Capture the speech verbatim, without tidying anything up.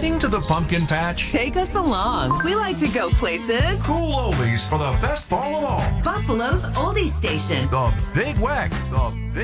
Heading to the pumpkin patch? Take us along. We like to go places. Cool oldies for the best fall of all. Buffalo's Oldie Station. The Big Wack. The Big